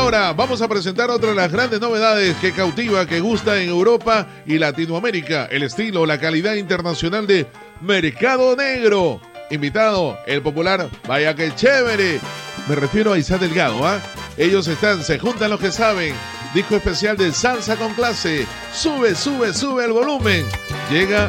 Ahora vamos a presentar otra de las grandes novedades que cautiva, que gusta en Europa y Latinoamérica. El estilo, la calidad internacional de Mercado Negro. Invitado, el popular Vaya que Chévere. Me refiero a Isa Delgado, ¿ah? Ellos se juntan los que saben. Disco especial de Salsa con Clase. Sube, sube, sube el volumen. Llega